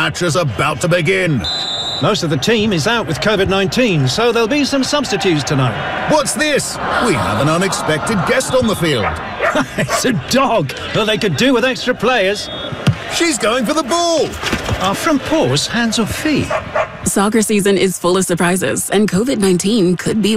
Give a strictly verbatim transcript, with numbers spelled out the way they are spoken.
match is about to begin. Most of the team is out with COVID nineteen, so there'll be some substitutes tonight. What's this? We have an unexpected guest on the field. It's a dog. Well, they could do with extra players. She's going for the ball. Are front paws hands or feet? Soccer season is full of surprises, and COVID nineteen could be